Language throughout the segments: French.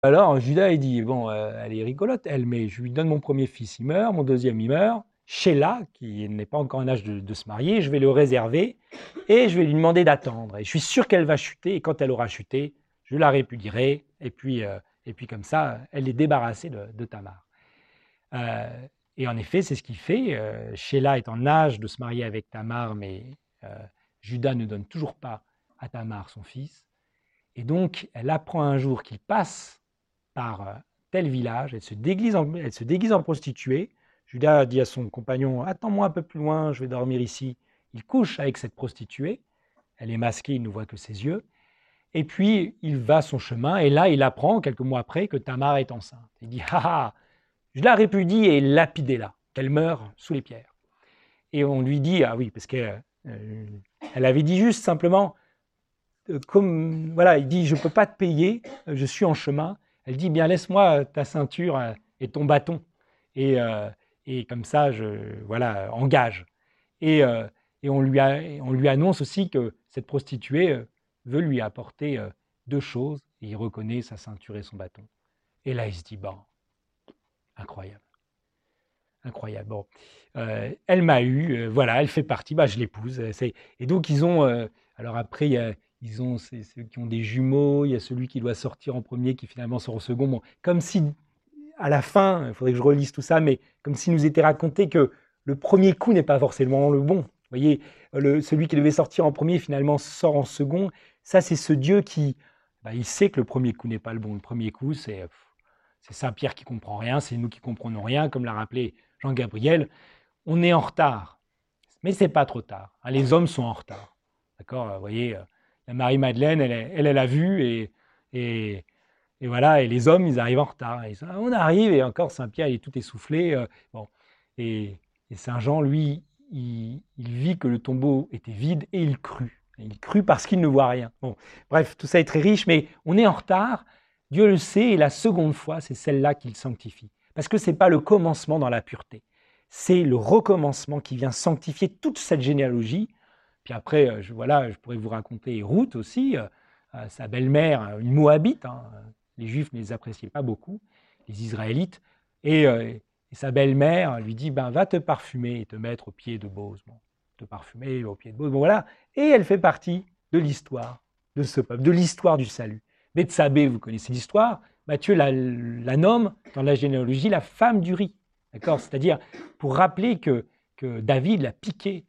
Alors Judas, il dit, bon, elle est rigolote, elle, mais je lui donne mon premier fils, il meurt, mon deuxième, il meurt. Sheila, qui n'est pas encore en âge de se marier, je vais le réserver et je vais lui demander d'attendre. Et je suis sûr qu'elle va chuter, et quand elle aura chuté, je la répudierai, et puis comme ça, elle est débarrassée de Tamar. Euh, et en effet, c'est ce qu'il fait. Sheila est en âge de se marier avec Tamar, mais euh, Judas ne donne toujours pas à Tamar son fils. Et donc, elle apprend un jour qu'il passe par tel village, elle se déguise en prostituée. Judas dit à son compagnon, attends-moi un peu plus loin, je vais dormir ici. Il couche avec cette prostituée, elle est masquée, il ne voit que ses yeux. Et puis, il va son chemin, et là, il apprend, quelques mois après, que Tamar est enceinte. Il dit, ah ah, je la répudie et lapidez-la, qu'elle meure sous les pierres. Et on lui dit, ah oui, parce qu'elle avait dit juste simplement, comme, voilà, il dit, je ne peux pas te payer, je suis en chemin. Elle dit, bien, laisse-moi ta ceinture et ton bâton. Et, euh, et comme ça, voilà, engage. Et, euh, et on lui annonce aussi que cette prostituée veut lui apporter deux choses. Et il reconnaît sa ceinture et son bâton. Et là, il se dit, bon, incroyable. Incroyable. Bon, elle m'a eu, voilà, elle fait partie, bah, je l'épouse. Et donc, ils ont. Alors après, ils ont ceux qui ont des jumeaux, il y a celui qui doit sortir en premier, qui finalement sort au second. Bon, comme si, à la fin, il faudrait que je relise tout ça, mais comme s'il nous était raconté que le premier coup n'est pas forcément le bon. Vous voyez, celui qui devait sortir en premier, finalement, sort en second. Ça, c'est ce Dieu qui. Bah, il sait que le premier coup n'est pas le bon. Le premier coup, c'est Saint-Pierre qui comprend rien, c'est nous qui comprenons rien, comme l'a rappelé Jean-Gabriel. On est en retard, mais c'est pas trop tard. Hein, les hommes sont en retard. D'accord. Vous voyez, la Marie-Madeleine, elle a vu, et, et voilà, et les hommes, ils arrivent en retard. Et on arrive, et encore Saint-Pierre, il est tout essoufflé. Bon. Et, et Saint-Jean, lui, il vit que le tombeau était vide, et il crut. Il crut parce qu'il ne voit rien. Bon, bref, tout ça est très riche, mais on est en retard. Dieu le sait, et la seconde fois, c'est celle-là qu'il sanctifie. Parce que ce n'est pas le commencement dans la pureté. C'est le recommencement qui vient sanctifier toute cette généalogie. Puis après, voilà, je pourrais vous raconter Ruth aussi, sa belle-mère, une Moabite. Hein, les Juifs ne les appréciaient pas beaucoup, les Israélites. Et sa belle-mère lui dit, ben, va te parfumer et te mettre au pied de Bose. Bon, te parfumer au pied de Bose. Bon, voilà. Et elle fait partie de l'histoire de ce peuple, de l'histoire du salut. Bethsabée, vous connaissez l'histoire. Matthieu la nomme dans la généalogie la femme du riz. D'accord. C'est-à-dire pour rappeler que David l'a piqué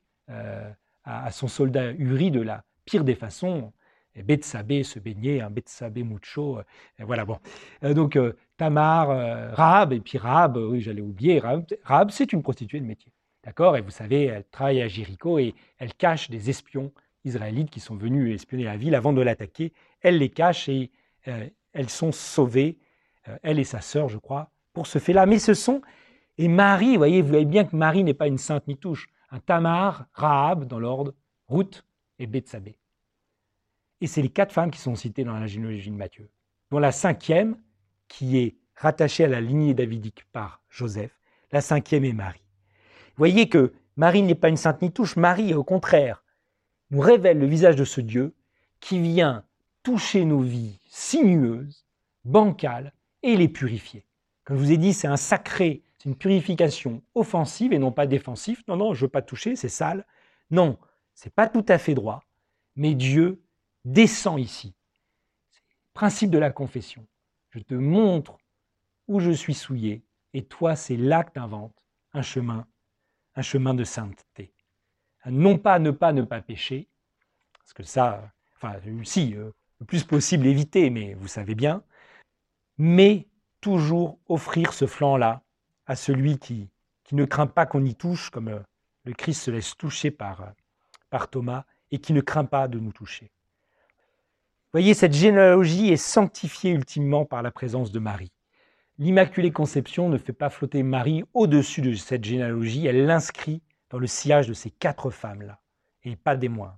à son soldat Uri de la pire des façons. Et Bethsabée se baignait, hein, Bethsabée mucho. Voilà, bon. Donc, Tamar, Rahab, et puis Rahab, oui, j'allais oublier, Rahab, c'est une prostituée de métier. D'accord. Et vous savez, elle travaille à Jéricho et elle cache des espions israélites qui sont venus espionner la ville avant de l'attaquer. Elle les cache et elles sont sauvées, elle et sa sœur, je crois, pour ce fait-là. Mais ce sont, et Marie, vous voyez bien que Marie n'est pas une sainte ni touche. Un Tamar, Rahab dans l'ordre, Ruth et Bethsabée. Et c'est les quatre femmes qui sont citées dans la généalogie de Matthieu, dont la cinquième, qui est rattachée à la lignée davidique par Joseph, la cinquième est Marie. Vous voyez que Marie n'est pas une sainte ni touche, Marie, au contraire, nous révèle le visage de ce Dieu qui vient toucher nos vies sinueuses, bancales, et les purifier. Comme je vous ai dit, c'est un sacré, c'est une purification offensive et non pas défensive. Non, non, je ne veux pas toucher, c'est sale. Non, c'est pas tout à fait droit, mais Dieu descend ici. C'est le principe de la confession. Je te montre où je suis souillé, et toi, c'est là que tu inventes un chemin de sainteté. Non pas ne pas pécher, parce que ça, enfin, si, le plus possible éviter, mais vous savez bien, mais toujours offrir ce flanc-là à celui qui ne craint pas qu'on y touche, comme le Christ se laisse toucher par Thomas, et qui ne craint pas de nous toucher. Vous voyez, cette généalogie est sanctifiée ultimement par la présence de Marie. L'Immaculée Conception ne fait pas flotter Marie au-dessus de cette généalogie, elle l'inscrit dans le sillage de ces quatre femmes-là, et pas des moindres.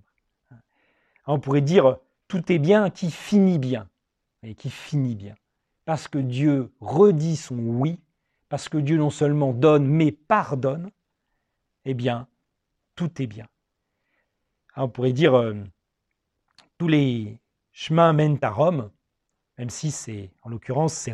On pourrait dire, tout est bien qui finit bien, et qui finit bien. Parce que Dieu redit son oui, parce que Dieu non seulement donne, mais pardonne, eh bien, tout est bien. On pourrait dire, tous les chemins mènent à Rome, même si c'est, en l'occurrence, c'est